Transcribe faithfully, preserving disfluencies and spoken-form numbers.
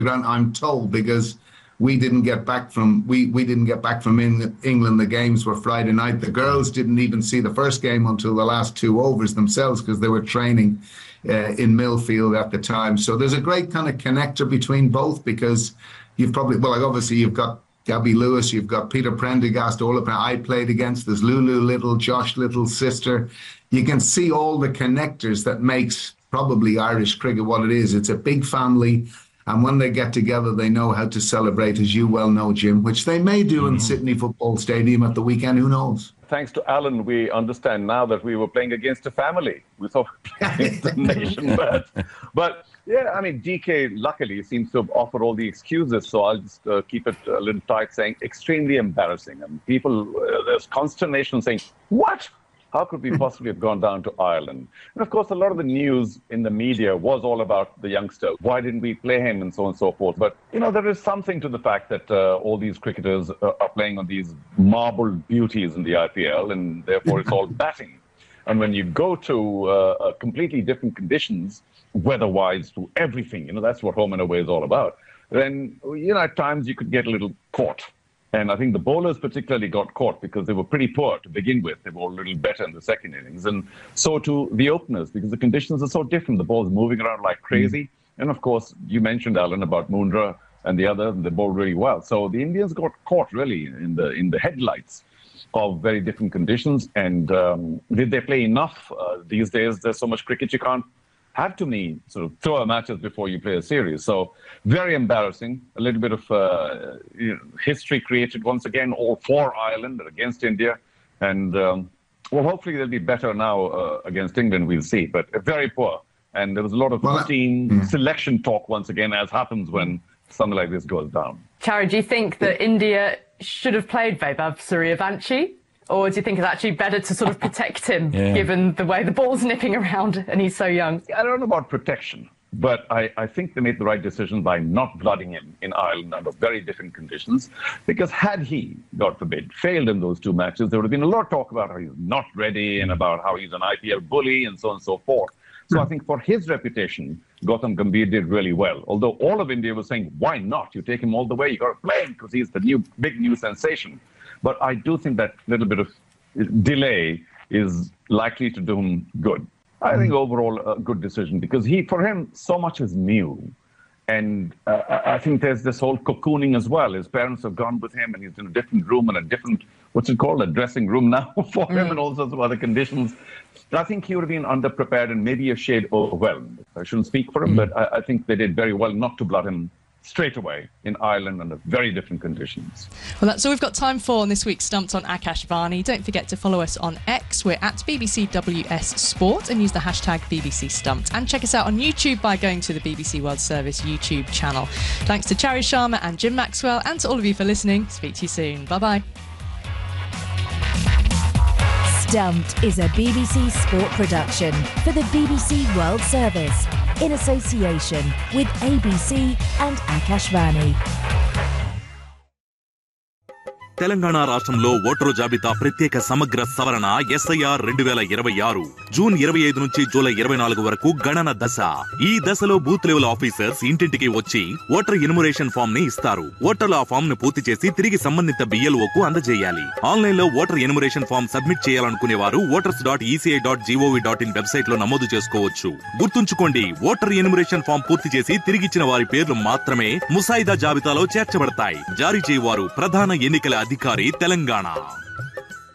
I'm told, because we didn't get back from we we didn't get back from in England. The games were Friday night. The girls didn't even see the first game until the last two overs themselves because they were training uh, in Millfield at the time. So there's a great kind of connector between both, because you've probably well, like obviously you've got Gabby Lewis, you've got Peter Prendergast, all of them I played against. There's Lulu Little, Josh Little's sister. You can see all the connectors that makes probably Irish cricket what it is. It's a big family. And when they get together, they know how to celebrate, as you well know, Jim, which they may do in mm-hmm. Sydney Football Stadium at the weekend. Who knows? Thanks to Alan, we understand now that we were playing against a family. We thought against the nation. But, but, yeah, I mean, D K, luckily, seems to have offered all the excuses. So I'll just uh, keep it a little tight, saying extremely embarrassing. And people, uh, there's consternation saying, what? How could we possibly have gone down to Ireland? And of course, a lot of the news in the media was all about the youngster. Why didn't we play him and so on and so forth? But, you know, there is something to the fact that uh, all these cricketers uh, are playing on these marble beauties in the I P L, and therefore it's all batting. And when you go to uh, completely different conditions, weather-wise, to everything, you know, that's what home and away is all about, then, you know, at times you could get a little caught. And I think the bowlers particularly got caught because they were pretty poor to begin with. They were a little better in the second innings. And so too the openers, because the conditions are so different. The ball's moving around like crazy. Mm. And of course, you mentioned, Alan, about Mundra and the other, they bowled really well. So the Indians got caught really in the in the headlights of very different conditions. And um, did they play enough? Uh, these days, there's so much cricket, you can't have too many sort of thrower matches before you play a series. So very embarrassing. A little bit of uh, you know, history created once again, all for Ireland and against India. And um, well, hopefully they'll be better now uh, against England, we'll see. But very poor. And there was a lot of well, team mm. selection talk once again, as happens when something like this goes down. Chari, do you think that India should have played Vaibhav Suryavanshi? Or do you think it's actually better to sort of protect him, yeah. given the way the ball's nipping around and he's so young? I don't know about protection, but I, I think they made the right decision by not blooding him in Ireland under very different conditions. Because had he, God forbid, failed in those two matches, there would have been a lot of talk about how he's not ready and about how he's an I P L bully and so on and so forth. So mm. I think for his reputation, Gautam Gambhir did really well. Although all of India was saying, why not? You take him all the way, you got to play him because he's the new big new sensation. But I do think that little bit of delay is likely to do him good. I think overall a good decision because he, for him, so much is new. And uh, I think there's this whole cocooning as well. His parents have gone with him and he's in a different room and a different, what's it called, a dressing room now for mm. him and all sorts of other conditions. I think he would have been underprepared and maybe a shade overwhelmed. I shouldn't speak for him, mm. but I, I think they did very well not to blood him straight away in Ireland under very different conditions. Well, that's all we've got time for on this week's Stumped on Akashvani. Don't forget to follow us on X. We're at B B C W S Sport and use the hashtag B B C Stumped. And check us out on YouTube by going to the B B C World Service YouTube channel. Thanks to Chari Sharma and Jim Maxwell and to all of you for listening. Speak to you soon. Bye-bye. Stumped is a B B C Sport production for the B B C World Service in association with A B C and Akashvani. Telangana రాష్ట్రంలో voter జాబితా ప్రత్యేక సమగ్ర సవరణ SIR రెండు వేల ఇరవై ఆరు June ఇరవై ఐదు నుంచి జూలై ఇరవై నాలుగు వరకు గణన దశ. ఈ దశలో బూత్ లెవెల్ ఆఫీసర్స్ ఇంటింటికి వచ్చి ఓటర్ ఎన్యుమరేషన్ ఫామ్ ని ఇస్తారు. ఓటర్లు ఆ ఫామ్ ను పూర్తి చేసి తిరిగి సంబంధిత బిఎల్ఓ కు అందజేయాలి. ఆన్లైన్ లో ఓటర్ ఎన్యుమరేషన్ ఫామ్ సబ్మిట్ చేయాలనుకునే వారు voters dot ECI dot GOV dot in website లో నమోదు చేసుకోవచ్చు. గుర్తుంచుకోండి, ఓటర్ ఎన్యుమరేషన్ ఫామ్ పూర్తి చేసి తిరిగిచ్చిన వారి పేర్లు మాత్రమే ముసాయిదా జాబితాలో చేర్చబడతాయి. జారీ చేయవారు ప్రధాన ఎన్నికల అధికారి తెలంగాణ.